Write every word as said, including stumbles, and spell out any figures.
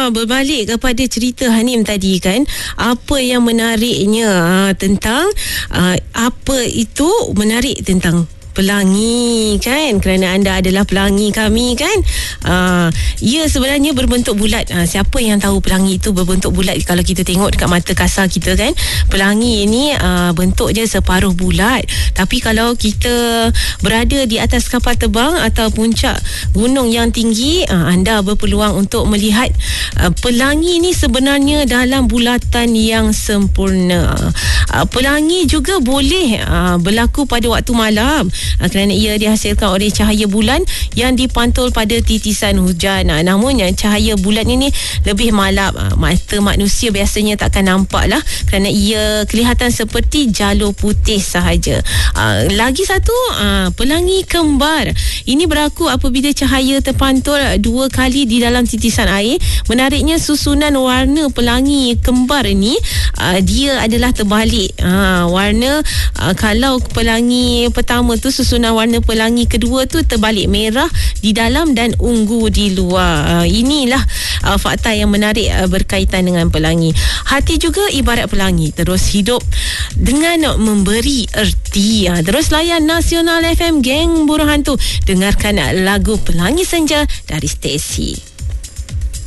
uh, berbalik kepada cerita Hanim tadi kan, apa yang menariknya uh, tentang uh, apa itu menarik tentang pelangi kan, kerana anda adalah pelangi kami kan. Uh, ia sebenarnya berbentuk bulat. Uh, siapa yang tahu pelangi itu berbentuk bulat? Kalau kita tengok dekat mata kasar kita kan, pelangi ini uh, bentuk je separuh bulat. Tapi kalau kita berada di atas kapal terbang atau puncak gunung yang tinggi, uh, anda berpeluang untuk melihat uh, pelangi ini sebenarnya dalam bulatan yang sempurna. Uh, pelangi juga boleh uh, berlaku pada waktu malam, Uh, kerana ia dihasilkan oleh cahaya bulan yang dipantul pada titisan hujan. Uh, namun yang cahaya bulan ini lebih malap. Uh, mata manusia biasanya takkan nampak lah, kerana ia kelihatan seperti jalur putih sahaja. Uh, lagi satu, uh, pelangi kembar. Ini berlaku apabila cahaya terpantul dua kali di dalam titisan air. Menariknya, susunan warna pelangi kembar ini uh, dia adalah terbalik. Uh, warna uh, kalau pelangi pertama tu, susunan warna pelangi kedua tu terbalik, merah di dalam dan ungu di luar. Uh, inilah uh, fakta yang menarik uh, berkaitan dengan pelangi. Hati juga ibarat pelangi, terus hidup dengan memberi erti. Uh, terus layan Nasional F M, geng burung hantu. Dengarkan uh, lagu Pelangi Senja dari Stacy.